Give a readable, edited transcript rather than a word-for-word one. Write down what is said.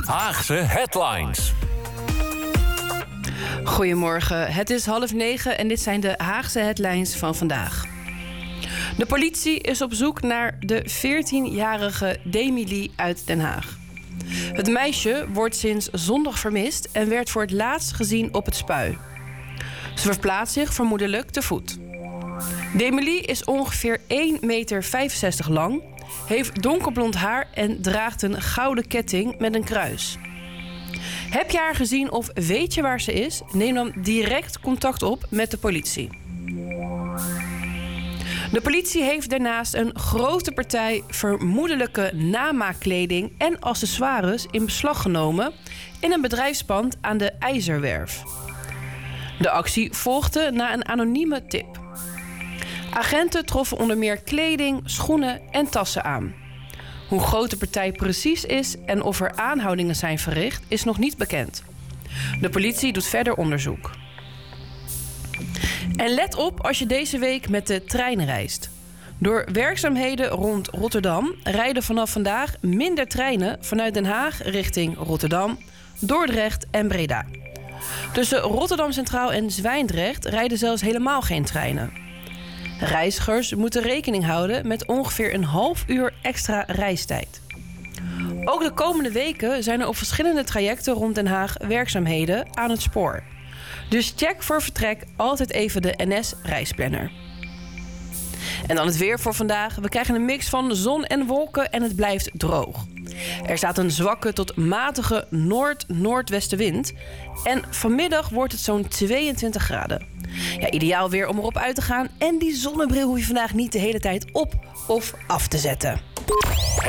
Haagse Headlines. Goedemorgen, het is 8:30 en dit zijn de Haagse headlines van vandaag. De politie is op zoek naar de 14-jarige Demi-Lee uit Den Haag. Het meisje wordt sinds zondag vermist en werd voor het laatst gezien op het Spui. Ze verplaatst zich vermoedelijk te voet. Demi-Lee is ongeveer 1,65 meter lang, heeft donkerblond haar en draagt een gouden ketting met een kruis. Heb je haar gezien of weet je waar ze is? Neem dan direct contact op met de politie. De politie heeft daarnaast een grote partij vermoedelijke namaakkleding en accessoires in beslag genomen in een bedrijfspand aan de IJzerwerf. De actie volgde na een anonieme tip. Agenten troffen onder meer kleding, schoenen en tassen aan. Hoe groot de partij precies is en of er aanhoudingen zijn verricht, is nog niet bekend. De politie doet verder onderzoek. En let op als je deze week met de trein reist. Door werkzaamheden rond Rotterdam rijden vanaf vandaag minder treinen vanuit Den Haag richting Rotterdam, Dordrecht en Breda. Tussen Rotterdam Centraal en Zwijndrecht rijden zelfs helemaal geen treinen. Reizigers moeten rekening houden met ongeveer een half uur extra reistijd. Ook de komende weken zijn er op verschillende trajecten rond Den Haag werkzaamheden aan het spoor. Dus check voor vertrek altijd even de NS-reisplanner. En dan het weer voor vandaag. We krijgen een mix van zon en wolken en het blijft droog. Er staat een zwakke tot matige noord-noordwestenwind. En vanmiddag wordt het zo'n 22 graden. Ja, ideaal weer om erop uit te gaan. En die zonnebril hoef je vandaag niet de hele tijd op of af te zetten.